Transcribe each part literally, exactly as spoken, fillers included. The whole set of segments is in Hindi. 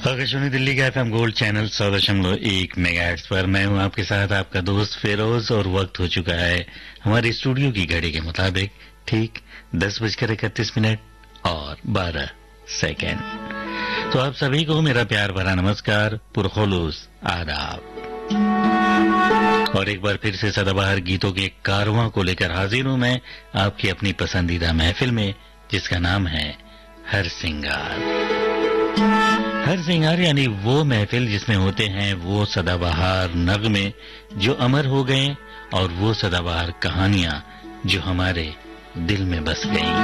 आकाशवाणी दिल्ली का एफएम गोल्ड चैनल सौ दशमलव एक मेगाहर्ट्ज पर मैं हूं आपके साथ आपका दोस्त फिरोज और वक्त हो चुका है हमारी स्टूडियो की घड़ी के मुताबिक ठीक दस बजकर इकतीस मिनट और बारह सेकेंड। तो आप सभी को मेरा प्यार भरा नमस्कार, पुरखुलूस आदाब। और एक बार फिर से सदाबहार गीतों के कारवां को लेकर हाजिर हूं मैं आपकी अपनी पसंदीदा महफिल में, जिसका नाम है हर सिंगार। हर सिंगार यानी वो महफिल जिसमें होते हैं वो सदाबहार नगमे जो अमर हो गए और वो सदाबहार कहानियां जो हमारे दिल में बस गईं।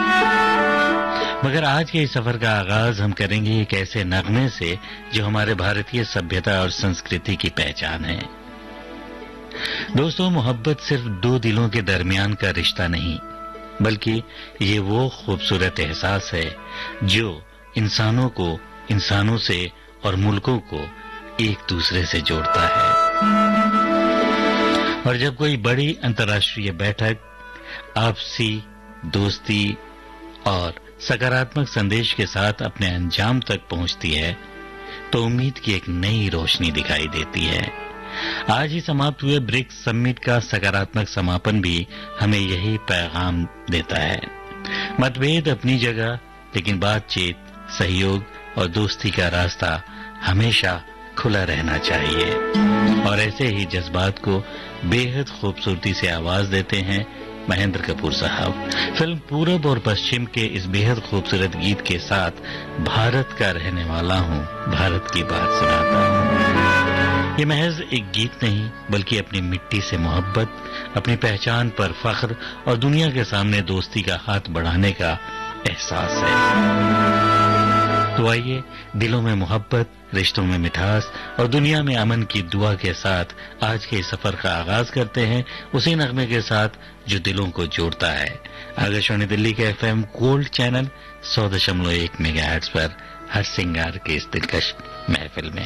मगर आज के इस सफर का आगाज हम करेंगे एक ऐसे नगमे से जो हमारे भारतीय सभ्यता और संस्कृति की पहचान है। दोस्तों, मोहब्बत सिर्फ दो दिलों के दरमियान का रिश्ता नहीं, बल्कि ये वो खूबसूरत एहसास है जो इंसानों को इंसानों से और मुल्कों को एक दूसरे से जोड़ता है। और जब कोई बड़ी अंतर्राष्ट्रीय बैठक आपसी दोस्ती और सकारात्मक संदेश के साथ अपने अंजाम तक पहुंचती है तो उम्मीद की एक नई रोशनी दिखाई देती है। आज ही समाप्त हुए ब्रिक्स समिट का सकारात्मक समापन भी हमें यही पैगाम देता है। मतभेद अपनी जगह, लेकिन बातचीत, सहयोग और दोस्ती का रास्ता हमेशा खुला रहना चाहिए। और ऐसे ही जज्बात को बेहद खूबसूरती से आवाज देते हैं महेंद्र कपूर साहब। फिल्म पूरब और पश्चिम के इस बेहद खूबसूरत गीत के साथ भारत का रहने वाला हूँ, भारत की बात सुनाता हूँ। ये महज एक गीत नहीं, बल्कि अपनी मिट्टी से मोहब्बत, अपनी पहचान पर फख्र और दुनिया के सामने दोस्ती का हाथ बढ़ाने का एहसास है। तो आइए दिलों में मोहब्बत, रिश्तों में मिठास और दुनिया में अमन की दुआ के साथ आज के सफर का आगाज करते हैं उसी नगमे के साथ जो दिलों को जोड़ता है। आकाशवाणी दिल्ली के एफएम गोल्ड चैनल सौ दशमलव एक मेगाहर्ट्ज पर हर सिंगार के इस दिलकश महफिल में।